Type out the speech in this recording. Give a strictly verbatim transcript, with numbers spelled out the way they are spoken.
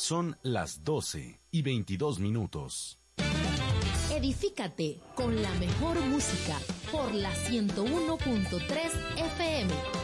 Son las doce y veintidós minutos. Edifícate con la mejor música por la ciento uno punto tres F M.